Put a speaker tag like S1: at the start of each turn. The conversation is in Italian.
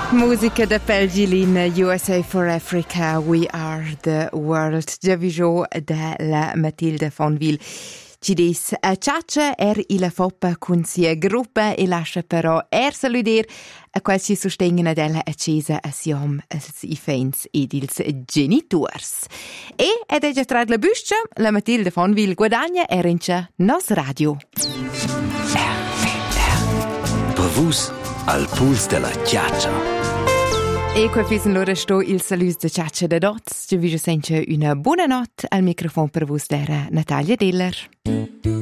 S1: Musica da Pelgilin, USA for Africa, We Are the World. Già viso della Matilde Fonville. Ci dice, Ciaccia la foppa con sia gruppa e lascia però saludir a quel ci sostengono della accesa assiom i fans ed ils genitors. Ed è già tra la buscia, la Matilde Fonville guadagna rincia nos radio.
S2: Pavus al puls della Ciaccia.
S1: E qua fisen loro sto il saluto de Ciaccia da Dots. Ci vi sento una buona notte al microfono per vos dera Natalia Diller.